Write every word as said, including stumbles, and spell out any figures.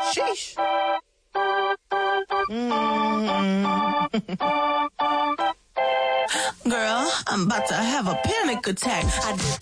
Sheesh. Mm. Girl, I'm about to have a panic attack. I did